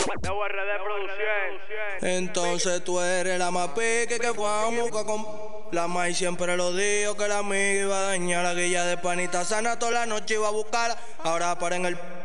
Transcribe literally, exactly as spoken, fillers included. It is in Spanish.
de U R D Producción. Entonces tú eres la más pique que fue a buscar con la maíz. Siempre lo dijo que la amiga iba a dañar la guilla de panita sana toda la noche iba a buscarla. Ahora para en el